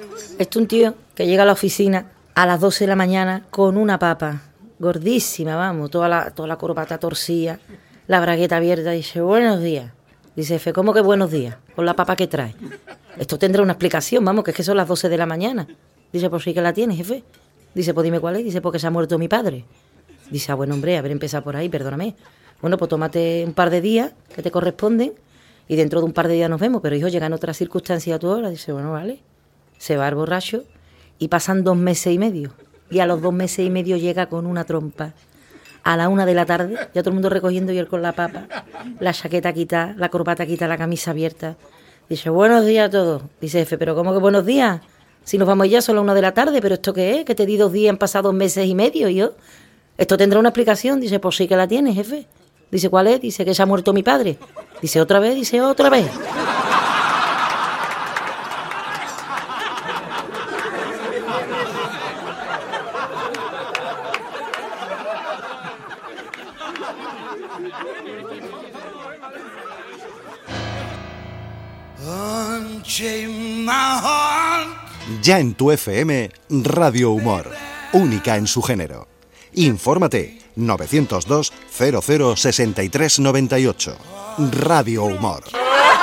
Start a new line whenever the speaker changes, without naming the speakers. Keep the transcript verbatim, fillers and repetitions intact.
Esto es un tío que llega a la oficina a las doce de la mañana con una papa gordísima, vamos, toda la, toda la corbata torcida, la bragueta abierta, y dice, buenos días. Dice, jefe, ¿cómo que buenos días? Con la papa que trae. Esto tendrá una explicación, vamos, que es que son las doce de la mañana. Dice, pues sí que la tiene, jefe. Dice, pues dime cuál es. Dice, porque se ha muerto mi padre. Dice, ah, bueno, hombre, haber empezado por ahí, perdóname. Bueno, pues tómate un par de días que te corresponden y dentro de un par de días nos vemos, pero hijo, llegan otras circunstancias a tu hora. Dice, bueno, vale. Se va el borracho y pasan dos meses y medio. Y a los dos meses y medio llega con una trompa. A la una de la tarde, ya todo el mundo recogiendo y él con la papa, la chaqueta quitada, la corbata quitada, la camisa abierta. Dice, buenos días a todos. Dice, jefe, ¿pero cómo que buenos días? Si nos vamos ya, son las una de la tarde, ¿pero esto qué es? Que te di dos días, han pasado dos meses y medio, y yo. ¿Esto tendrá una explicación? Dice, pues sí que la tiene, jefe. Dice, ¿cuál es? Dice, que se ha muerto mi padre. Dice, ¿otra vez? Dice, otra vez.
Ya en tu F M, Radio Humor, única en su género. Infórmate, novecientos dos, cero cero, sesenta y tres noventa y ocho. Radio Humor.